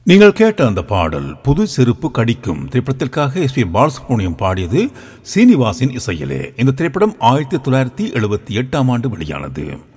நீங்கள் கேட்ட அந்த பாடல் புது செருப்பு கடிக்கும் திரைப்படத்திற்காக எஸ் பி பாலசுப்ரமணியம் பாடியது சீனிவாசின் இசையிலே. இந்த திரைப்படம் 1978 வெளியானது.